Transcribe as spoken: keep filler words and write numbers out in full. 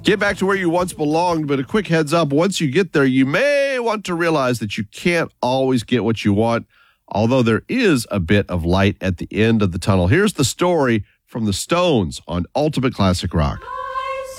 Get back to where you once belonged, but a quick heads up, once you get there, you may want to realize that you can't always get what you want, although there is a bit of light at the end of the tunnel. Here's the story from the Stones on Ultimate Classic Rock.